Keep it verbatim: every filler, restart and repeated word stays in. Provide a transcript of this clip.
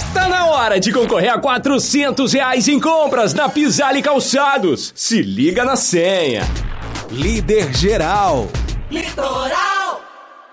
Tá na hora de concorrer a quatrocentos reais em compras na Pisale Calçados. Se liga na senha. Líder geral. Litoral.